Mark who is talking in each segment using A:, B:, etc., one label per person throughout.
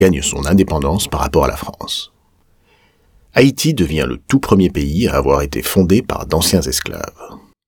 A: gagne son indépendance par rapport à la France. Haïti devient le tout premier pays à avoir été fondé par d'anciens esclaves.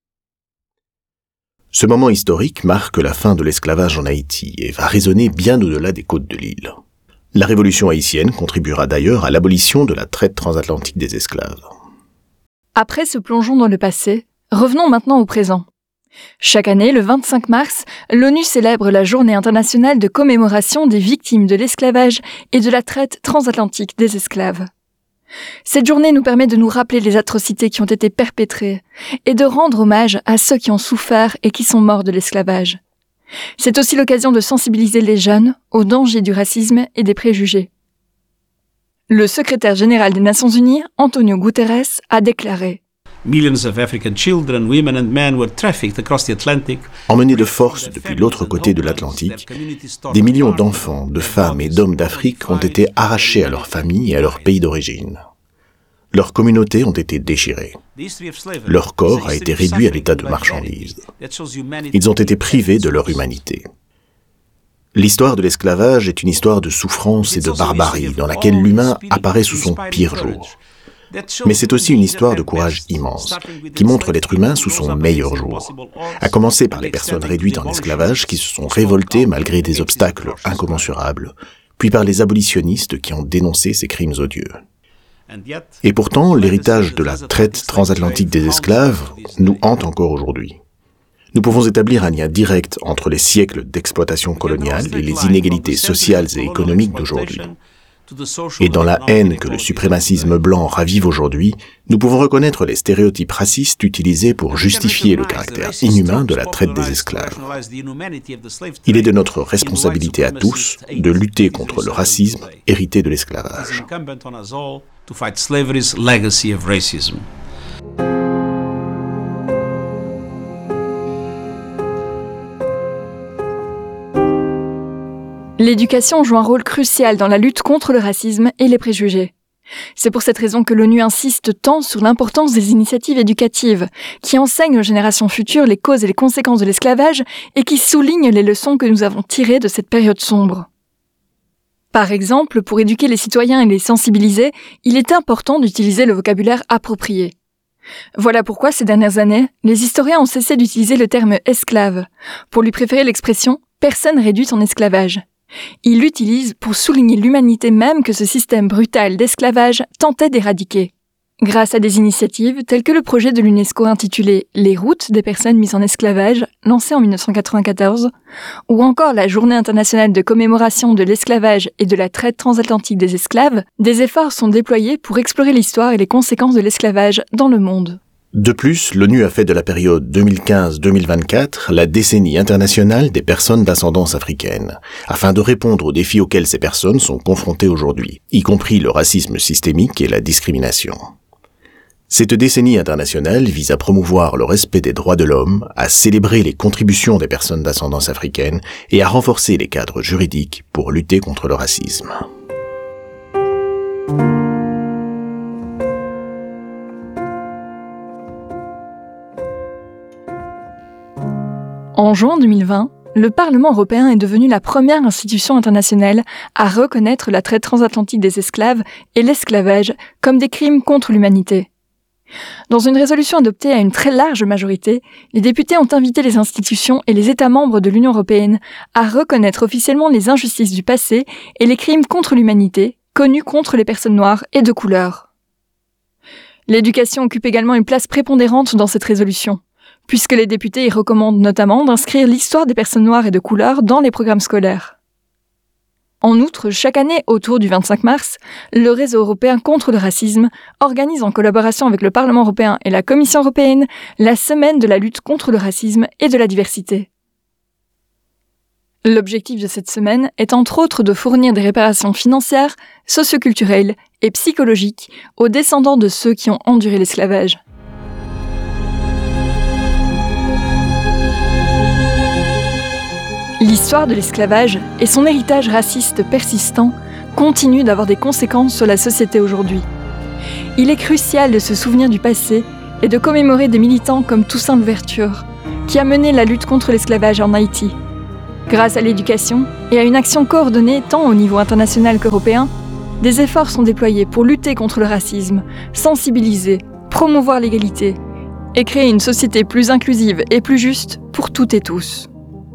A: Ce moment historique marque la fin de l'esclavage en Haïti et va résonner bien au-delà des côtes de l'île. La révolution haïtienne contribuera d'ailleurs à l'abolition de la traite transatlantique des esclaves.
B: Après ce plongeon dans le passé, revenons maintenant au présent. Chaque année, le 25 mars, l'ONU célèbre la Journée internationale de commémoration des victimes de l'esclavage et de la traite transatlantique des esclaves. Cette journée nous permet de nous rappeler les atrocités qui ont été perpétrées et de rendre hommage à ceux qui ont souffert et qui sont morts de l'esclavage. C'est aussi l'occasion de sensibiliser les jeunes aux dangers du racisme et des préjugés. Le secrétaire général des Nations Unies, Antonio Guterres, a déclaré
C: Millions of African children, women and men were trafficked across the Atlantic.
A: Emmenés de force depuis l'autre côté de l'Atlantique, des millions d'enfants, de femmes et d'hommes d'Afrique ont été arrachés à leurs familles et à leur pays d'origine. Leurs communautés ont été déchirées. Leur corps a été réduit à l'état de marchandises. Ils ont été privés de leur humanité. L'histoire de l'esclavage est une histoire de souffrance et de barbarie dans laquelle l'humain apparaît sous son pire jour. Mais c'est aussi une histoire de courage immense, qui montre l'être humain sous son meilleur jour, à commencer par les personnes réduites en esclavage qui se sont révoltées malgré des obstacles incommensurables, puis par les abolitionnistes qui ont dénoncé ces crimes odieux. Et pourtant, l'héritage de la traite transatlantique des esclaves nous hante encore aujourd'hui. Nous pouvons établir un lien direct entre les siècles d'exploitation coloniale et les inégalités sociales et économiques d'aujourd'hui. Et dans la haine que le suprémacisme blanc ravive aujourd'hui, nous pouvons reconnaître les stéréotypes racistes utilisés pour justifier le caractère inhumain de la traite des esclaves. Il est de notre responsabilité à tous de lutter contre le racisme hérité de l'esclavage.
B: L'éducation joue un rôle crucial dans la lutte contre le racisme et les préjugés. C'est pour cette raison que l'ONU insiste tant sur l'importance des initiatives éducatives, qui enseignent aux générations futures les causes et les conséquences de l'esclavage et qui soulignent les leçons que nous avons tirées de cette période sombre. Par exemple, pour éduquer les citoyens et les sensibiliser, il est important d'utiliser le vocabulaire approprié. Voilà pourquoi, ces dernières années, les historiens ont cessé d'utiliser le terme « esclave » pour lui préférer l'expression « personne réduite en esclavage ». Ils l'utilisent pour souligner l'humanité même que ce système brutal d'esclavage tentait d'éradiquer. Grâce à des initiatives telles que le projet de l'UNESCO intitulé « Les routes des personnes mises en esclavage » lancé en 1994, ou encore la Journée internationale de commémoration de l'esclavage et de la traite transatlantique des esclaves, des efforts sont déployés pour explorer l'histoire et les conséquences de l'esclavage dans le monde.
A: De plus, l'ONU a fait de la période 2015-2024 la décennie internationale des personnes d'ascendance africaine, afin de répondre aux défis auxquels ces personnes sont confrontées aujourd'hui, y compris le racisme systémique et la discrimination. Cette décennie internationale vise à promouvoir le respect des droits de l'homme, à célébrer les contributions des personnes d'ascendance africaine et à renforcer les cadres juridiques pour lutter contre le racisme.
B: En juin 2020, le Parlement européen est devenu la première institution internationale à reconnaître la traite transatlantique des esclaves et l'esclavage comme des crimes contre l'humanité. Dans une résolution adoptée à une très large majorité, les députés ont invité les institutions et les États membres de l'Union européenne à reconnaître officiellement les injustices du passé et les crimes contre l'humanité connus contre les personnes noires et de couleur. L'éducation occupe également une place prépondérante dans cette résolution, puisque les députés y recommandent notamment d'inscrire l'histoire des personnes noires et de couleur dans les programmes scolaires. En outre, chaque année, autour du 25 mars, le Réseau européen contre le racisme organise en collaboration avec le Parlement européen et la Commission européenne la semaine de la lutte contre le racisme et de la diversité. L'objectif de cette semaine est entre autres de fournir des réparations financières, socioculturelles et psychologiques aux descendants de ceux qui ont enduré l'esclavage. L'histoire de l'esclavage et son héritage raciste persistant continuent d'avoir des conséquences sur la société aujourd'hui. Il est crucial de se souvenir du passé et de commémorer des militants comme Toussaint Louverture, qui a mené la lutte contre l'esclavage en Haïti. Grâce à l'éducation et à une action coordonnée tant au niveau international qu'européen, des efforts sont déployés pour lutter contre le racisme, sensibiliser, promouvoir l'égalité et créer une société plus inclusive et plus juste pour toutes et tous.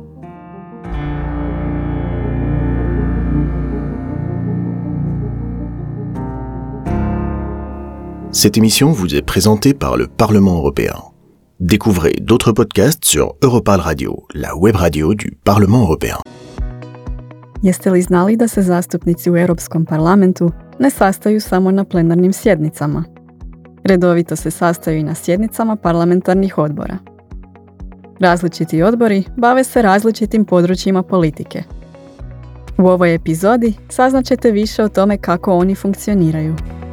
A: Cette émission vous est présentée par le Parlement européen. Découvrez d'autres podcasts sur Europarl Radio, la web radio du Parlement européen.
D: Jeste li znali da se zastupnici u Europskom parlamentu ne sastaju samo na plenarnim sjednicama? Redovito se sastaju i na sjednicama parlamentarnih odbora. Različiti odbori bave se različitim područjima politike. U ovoj epizodi saznaćete više o tome kako oni funkcioniraju.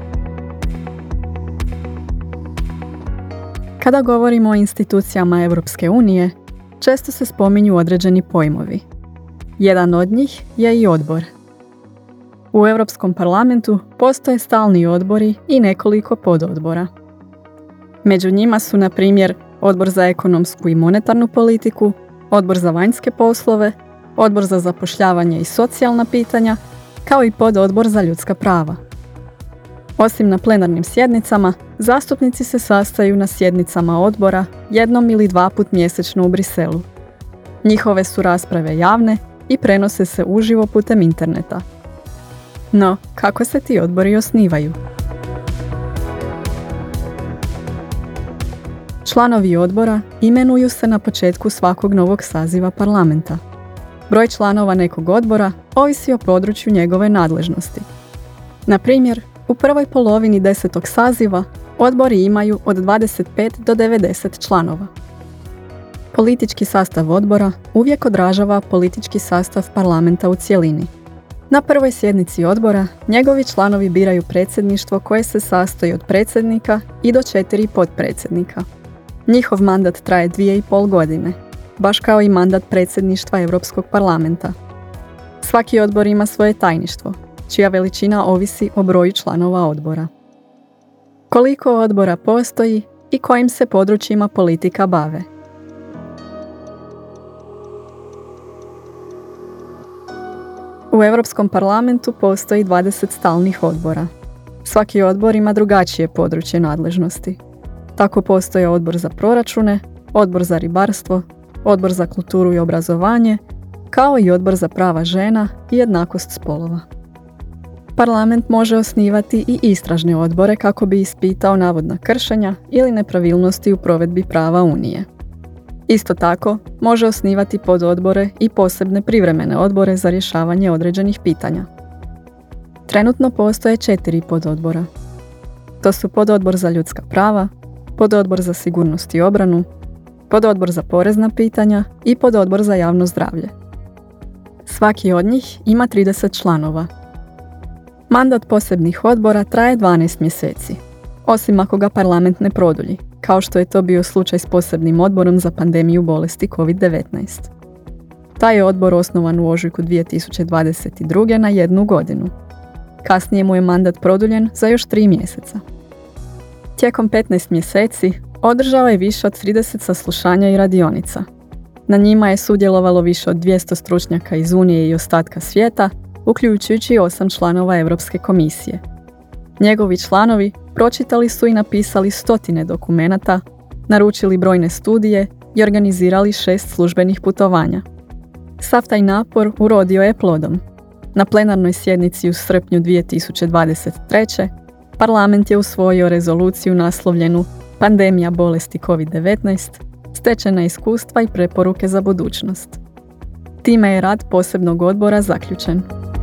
D: Kada govorimo o institucijama Europske unije, često se spominju određeni pojmovi. Jedan od njih je i odbor. U Europskom parlamentu postoje stalni odbori i nekoliko pododbora. Među njima su, na primjer, Odbor za ekonomsku i monetarnu politiku, Odbor za vanjske poslove, Odbor za zapošljavanje i socijalna pitanja, kao i pododbor za ljudska prava. Osim na plenarnim sjednicama, zastupnici se sastaju na sjednicama odbora jednom ili dva put mjesečno u Briselu. Njihove su rasprave javne i prenose se uživo putem interneta. No, kako se ti odbori osnivaju? Članovi odbora imenuju se na početku svakog novog saziva parlamenta. Broj članova nekog odbora ovisi o području njegove nadležnosti. Na primjer, u prvoj polovini 10. saziva odbori imaju od 25 do 90 članova. Politički sastav odbora uvijek odražava politički sastav parlamenta u cjelini. Na prvoj sjednici odbora njegovi članovi biraju predsjedništvo koje se sastoji od predsjednika i do 4 potpredsjednika. Njihov mandat traje 2,5 godine, baš kao i mandat predsjedništva Europskog parlamenta. Svaki odbor ima svoje tajništvo, čija veličina ovisi o broju članova odbora. Koliko odbora postoji i kojim se područjima politika bave? U Europskom parlamentu postoji 20 stalnih odbora. Svaki odbor ima drugačije područje nadležnosti. Tako postoje odbor za proračune, odbor za ribarstvo, odbor za kulturu i obrazovanje, kao i odbor za prava žena i jednakost spolova. Parlament može osnivati i istražne odbore kako bi ispitao navodna kršenja ili nepravilnosti u provedbi prava Unije. Isto tako, može osnivati pododbore i posebne privremene odbore za rješavanje određenih pitanja. Trenutno postoje 4 pododbora. To su pododbor za ljudska prava, pododbor za sigurnost i obranu, pododbor za porezna pitanja i pododbor za javno zdravlje. Svaki od njih ima 30 članova. Mandat posebnih odbora traje 12 mjeseci, osim ako ga parlament ne produlji, kao što je to bio slučaj s posebnim odborom za pandemiju bolesti COVID-19. Taj je odbor osnovan u ožujku 2022. na 1 godinu. Kasnije mu je mandat produljen za još 3 mjeseca. Tijekom 15 mjeseci održao je više od 30 saslušanja i radionica. Na njima je sudjelovalo više od 200 stručnjaka iz Unije i ostatka svijeta, uključujući 8 članova Europske komisije. Njegovi članovi pročitali su i napisali stotine dokumenata, naručili brojne studije i organizirali 6 službenih putovanja. Sav taj napor urodio je plodom. Na plenarnoj sjednici u srpnju 2023. Parlament je usvojio rezoluciju naslovljenu Pandemija bolesti COVID-19, stečena iskustva i preporuke za budućnost. Time je rad posebnog odbora zaključen.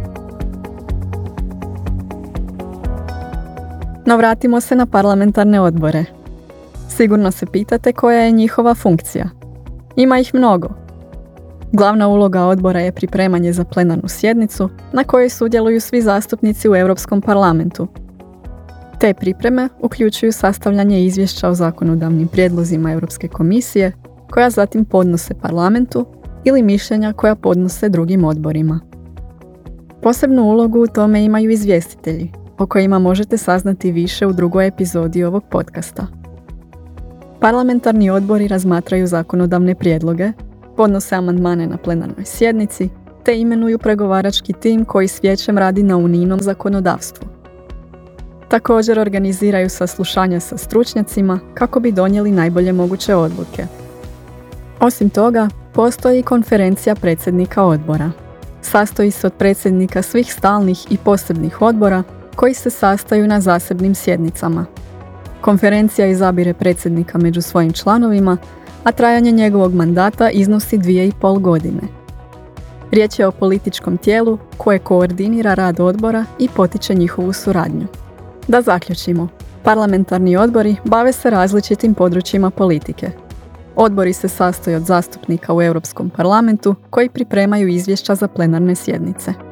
D: No vratimo se na parlamentarne odbore. Sigurno se pitate koja je njihova funkcija. Ima ih mnogo. Glavna uloga odbora je pripremanje za plenarnu sjednicu na kojoj sudjeluju svi zastupnici u Europskom parlamentu. Te pripreme uključuju sastavljanje izvješća o zakonodavnim prijedlozima Europske komisije, koja zatim podnose parlamentu, ili mišljenja koja podnose drugim odborima. Posebnu ulogu u tome imaju izvjestitelji, o kojima možete saznati više u drugoj epizodi ovog podcasta. Parlamentarni odbori razmatraju zakonodavne prijedloge, podnose amandmane na plenarnoj sjednici, te imenuju pregovarački tim koji s vijećem radi na unijnom zakonodavstvu. Također organiziraju saslušanja sa stručnjacima kako bi donijeli najbolje moguće odluke. Osim toga, postoji i konferencija predsjednika odbora. Sastoji se od predsjednika svih stalnih i posebnih odbora koji se sastaju na zasebnim sjednicama. Konferencija izabire predsjednika među svojim članovima, a trajanje njegovog mandata iznosi 2,5 godine. Riječ je o političkom tijelu koje koordinira rad odbora i potiče njihovu suradnju. Da zaključimo, parlamentarni odbori bave se različitim područjima politike. Odbori se sastoje od zastupnika u Europskom parlamentu koji pripremaju izvješća za plenarne sjednice.